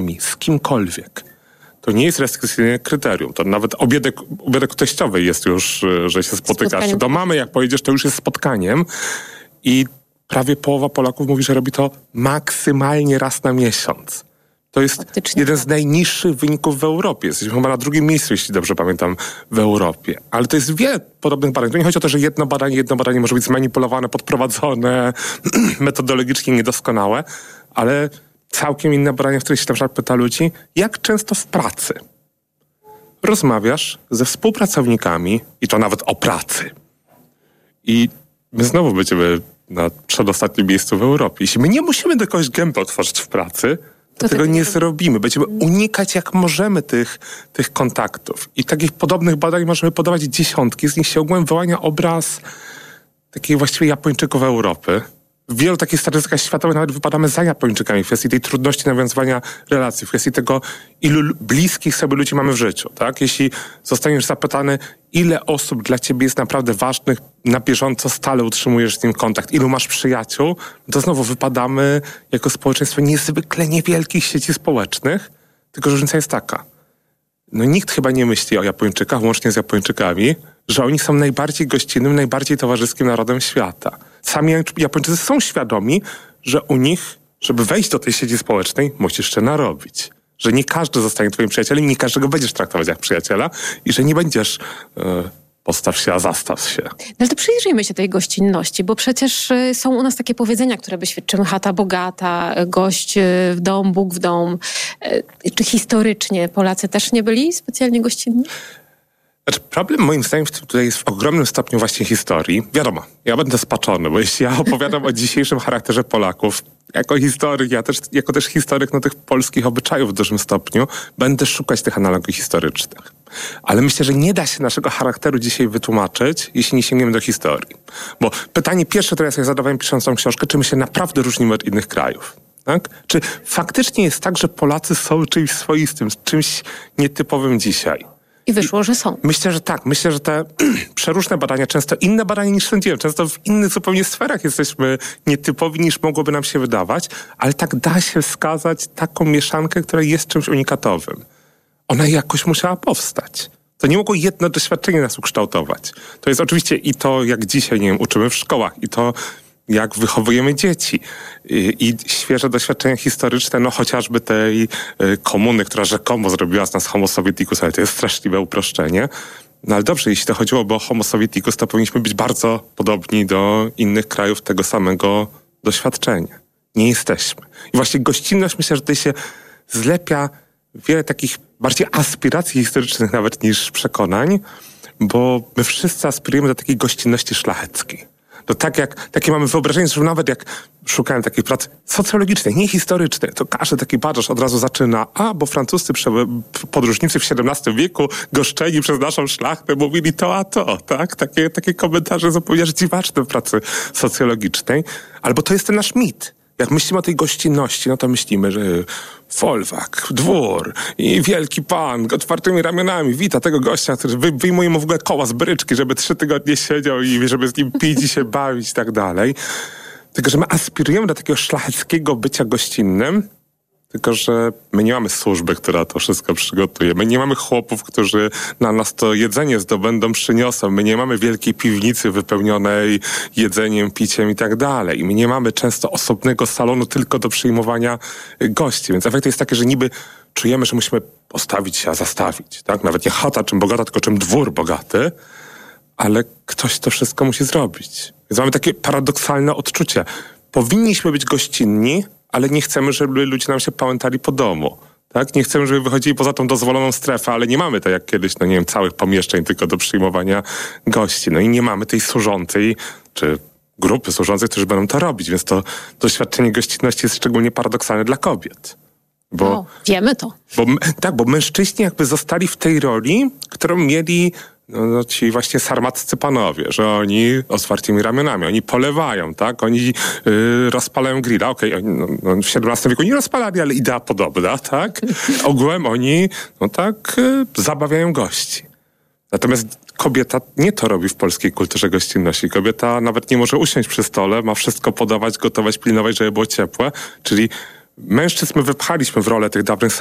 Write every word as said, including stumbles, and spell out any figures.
z kimkolwiek. To nie jest restrykcyjne kryterium. To nawet obiadek, obiadek teściowy jest już, że się spotykasz. Do mamy jak pojedziesz, to już jest spotkaniem. I prawie połowa Polaków mówi, że robi to maksymalnie raz na miesiąc. To jest Faktycznie. jeden z najniższych wyników w Europie. Jesteśmy chyba na drugim miejscu, jeśli dobrze pamiętam, w Europie. Ale to jest wiele podobnych badań. To nie chodzi o to, że jedno badanie, jedno badanie może być zmanipulowane, podprowadzone, metodologicznie niedoskonałe, ale całkiem inne badania, w których się na przykład pyta ludzi, jak często w pracy rozmawiasz ze współpracownikami, i to nawet o pracy. I my znowu będziemy na przedostatnim miejscu w Europie. Jeśli my nie musimy do kogoś gęby otworzyć w pracy, to, to tego nie zrobimy. Będziemy unikać jak możemy tych, tych kontaktów. I takich podobnych badań możemy podawać dziesiątki. Z nich się ogółem wyłania obraz takich właściwie Japończyków Europy. W wielu takich statystykach światowych nawet wypadamy za Japończykami w kwestii tej trudności nawiązywania relacji, w kwestii tego, ilu bliskich sobie ludzi mamy w życiu. Tak? Jeśli zostaniesz zapytany, ile osób dla ciebie jest naprawdę ważnych, na bieżąco stale utrzymujesz z nim kontakt, ilu masz przyjaciół, to znowu wypadamy jako społeczeństwo niezwykle niewielkich sieci społecznych, tylko różnica jest taka. No nikt chyba nie myśli o Japończykach, łącznie z Japończykami, że oni są najbardziej gościnnym, najbardziej towarzyskim narodem świata. Sami Japończycy są świadomi, że u nich, żeby wejść do tej sieci społecznej, musisz jeszcze narobić. Że nie każdy zostanie twoim przyjacielem, nie każdego będziesz traktować jak przyjaciela i że nie będziesz e, postaw się, a zastaw się. No ale to przyjrzyjmy się tej gościnności, bo przecież są u nas takie powiedzenia, które by świadczyły chata bogata, gość w dom, Bóg w dom. Czy historycznie Polacy też nie byli specjalnie gościnni? Znaczy, problem moim zdaniem tutaj jest w ogromnym stopniu właśnie historii. Wiadomo, ja będę spaczony, bo jeśli ja opowiadam o dzisiejszym charakterze Polaków, jako historyk, ja też, jako też historyk no, tych polskich obyczajów w dużym stopniu, będę szukać tych analogii historycznych. Ale myślę, że nie da się naszego charakteru dzisiaj wytłumaczyć, jeśli nie sięgniemy do historii. Bo pytanie pierwsze, które ja sobie zadawałem pisząc tą książkę, czy my się naprawdę różnimy od innych krajów? Tak? Czy faktycznie jest tak, że Polacy są czymś swoistym, czymś nietypowym dzisiaj? I wyszło, że są. Myślę, że tak. Myślę, że te przeróżne badania, często inne badania niż sądziłem, często w innych zupełnie sferach jesteśmy nietypowi niż mogłoby nam się wydawać, ale tak da się wskazać taką mieszankę, która jest czymś unikatowym. Ona jakoś musiała powstać. To nie mogło jedno doświadczenie nas ukształtować. To jest oczywiście i to, jak dzisiaj, nie wiem, uczymy w szkołach, i to, jak wychowujemy dzieci. I, i świeże doświadczenia historyczne, no chociażby tej y, komuny, która rzekomo zrobiła z nas homo sovieticus, ale to jest straszliwe uproszczenie. No ale dobrze, jeśli to chodziłoby o homo sovieticus, to powinniśmy być bardzo podobni do innych krajów tego samego doświadczenia. Nie jesteśmy. I właśnie gościnność, myślę, że tutaj się zlepia wiele takich bardziej aspiracji historycznych nawet niż przekonań, bo my wszyscy aspirujemy do takiej gościnności szlacheckiej. To tak jak, takie mamy wyobrażenie, że nawet jak szukałem takiej pracy socjologicznej, nie historycznej, to każdy taki badacz od razu zaczyna, a bo francuscy podróżnicy w siedemnastym wieku goszczeni przez naszą szlachtę mówili to, a to, tak? Takie, takie komentarze zupełnie dziwaczne w pracy socjologicznej. Albo to jest ten nasz mit. Jak myślimy o tej gościnności, no to myślimy, że folwark, dwór i wielki pan otwartymi ramionami wita tego gościa, który wyjmuje mu w ogóle koła z bryczki, żeby trzy tygodnie siedział i żeby z nim pić i się bawić i tak dalej. Tylko, że my aspirujemy do takiego szlacheckiego bycia gościnnym, tylko, że my nie mamy służby, która to wszystko przygotuje. My nie mamy chłopów, którzy na nas to jedzenie zdobędą, przyniosą. My nie mamy wielkiej piwnicy wypełnionej jedzeniem, piciem i tak dalej. I my nie mamy często osobnego salonu tylko do przyjmowania gości. Więc efekt jest taki, że niby czujemy, że musimy postawić się, a zastawić. Tak? Nawet nie chata czym bogata, tylko czym dwór bogaty. Ale ktoś to wszystko musi zrobić. Więc mamy takie paradoksalne odczucie. Powinniśmy być gościnni, ale nie chcemy, żeby ludzie nam się pałętali po domu. Tak? Nie chcemy, żeby wychodzili poza tą dozwoloną strefę, ale nie mamy tak jak kiedyś, no nie wiem, całych pomieszczeń tylko do przyjmowania gości. No i nie mamy tej służącej, czy grupy służącej, którzy będą to robić. Więc to doświadczenie gościnności jest szczególnie paradoksalne dla kobiet. Bo, no, wiemy to. Bo, tak, bo mężczyźni jakby zostali w tej roli, którą mieli No, no ci właśnie sarmaccy panowie, że oni otwartymi ramionami, oni polewają, tak? Oni yy, rozpalają grilla. Okej, okay, no, no, w siedemnastym wieku nie rozpalali, ale idea podobna, tak? Ogółem oni, no tak, yy, zabawiają gości. Natomiast kobieta nie to robi w polskiej kulturze gościnności. Kobieta nawet nie może usiąść przy stole, ma wszystko podawać, gotować, pilnować, żeby było ciepłe, czyli Mężczyzn my wypchaliśmy w rolę tych dawnych